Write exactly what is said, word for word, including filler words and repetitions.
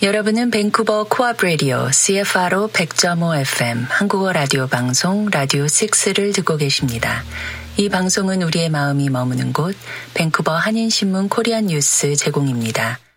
여러분은 밴쿠버 코압 라디오 씨에프알오 백 점 오 에프엠 한국어 라디오 방송 라디오 식스를 듣고 계십니다. 이 방송은 우리의 마음이 머무는 곳 밴쿠버 한인신문 코리안 뉴스 제공입니다.